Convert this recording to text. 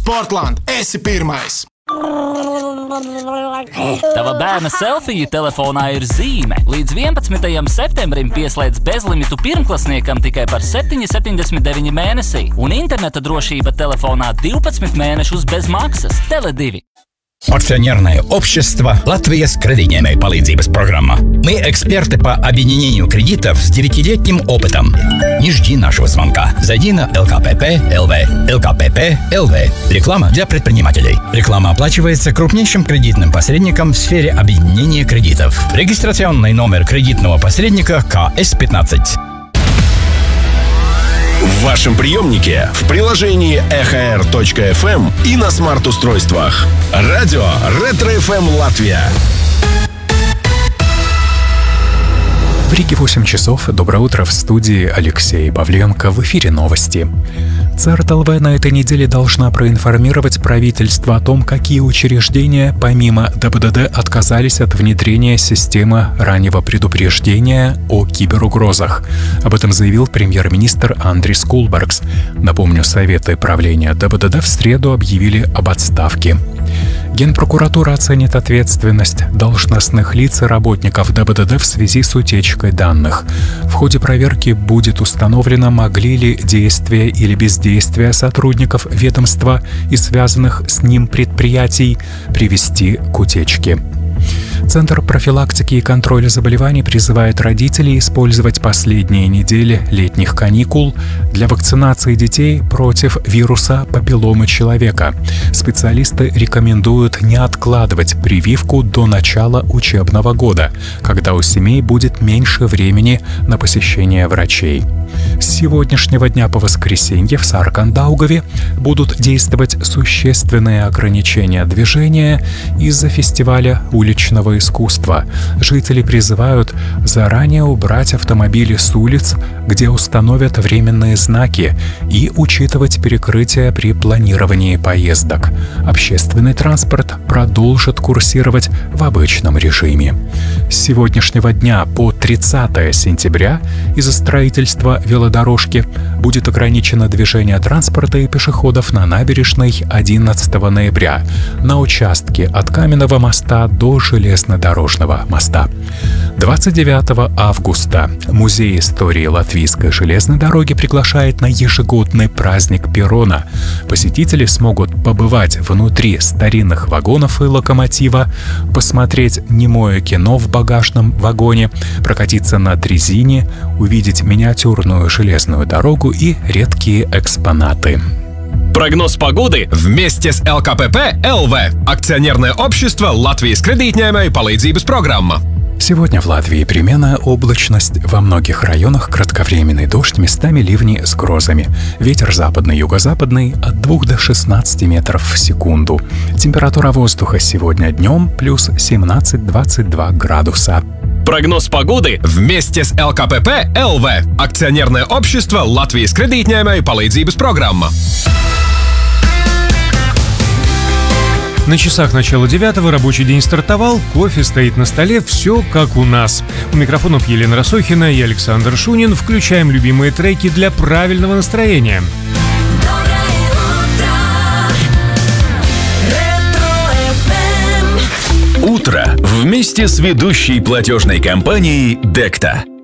Sportland, esi pirmais! Tava bērna selfija telefonā ir zīme. Līdz 11. septembrim pieslēdz bezlimitu pirmklasniekam tikai par 7,79 mēnesī. Un interneta drošība telefonā 12 mēnešus bez maksas. Tele2. Акционерное общество «Латвийс кредитной палīdzības программа». Мы эксперты по объединению кредитов с 9-летним опытом. Не жди нашего звонка. Зайди на LKPP.LV. LKPP.LV. Реклама для предпринимателей. Реклама оплачивается крупнейшим кредитным посредником в сфере объединения кредитов. Регистрационный номер кредитного посредника КС-15. В вашем приемнике, в приложении EHR.FM и на смарт-устройствах. Радио Ретро-ФМ Латвия. В Риге 8 часов. Доброе утро, в студии Алексей Павленко. В эфире новости. ЦРТ-ЛВ на этой неделе должна проинформировать правительство о том, какие учреждения, помимо ДБДД, отказались от внедрения системы раннего предупреждения о киберугрозах. Об этом заявил премьер-министр Андрис Кулбергс. Напомню, советы правления ДБДД в среду объявили об отставке. Генпрокуратура оценит ответственность должностных лиц и работников ДБДД в связи с утечкой данных. В ходе проверки будет установлено, могли ли действия или бездействия сотрудников ведомства и связанных с ним предприятий привести к утечке. Центр профилактики и контроля заболеваний призывает родителей использовать последние недели летних каникул для вакцинации детей против вируса папилломы человека. Специалисты рекомендуют не откладывать прививку до начала учебного года, когда у семей будет меньше времени на посещение врачей. С сегодняшнего дня по воскресенье в Саркандаугаве будут действовать существенные ограничения движения из-за фестиваля уличного искусства. Жители призывают заранее убрать автомобили с улиц, где установят временные знаки, и учитывать перекрытия при планировании поездок. Общественный транспорт продолжит курсировать в обычном режиме. С сегодняшнего дня по 30 сентября из-за строительства велодорожки будет ограничено движение транспорта и пешеходов на набережной 11 ноября на участке от Каменного моста до Железнодорожного моста. 29 августа Музей истории Латвийской железной дороги приглашает на ежегодный праздник перрона. Посетители смогут побывать внутри старинных вагонов и локомотива, посмотреть немое кино в багажном вагоне, прокатиться на дрезине, увидеть миниатюрную железную дорогу и редкие экспонаты. Прогноз погоды вместе с ЛКПП.ЛВ. Акционерное общество «Латвийс кредитной палīdzības программа». Сегодня в Латвии переменная облачность, во многих районах кратковременный дождь, местами ливни с грозами. Ветер западный, юго-западный от 2 до 16 метров в секунду. Температура воздуха сегодня днем плюс 17-22 градуса. Прогноз погоды вместе с ЛКПП.ЛВ. Акционерное общество «Латвийс кредитной палīdzības программа». На часах начала 9-го рабочий день стартовал, кофе стоит на столе, все как у нас. У микрофонов Елена Росохина и Александр Шунин. Включаем любимые треки для правильного настроения. Утро вместе с ведущей платежной компанией «Декта».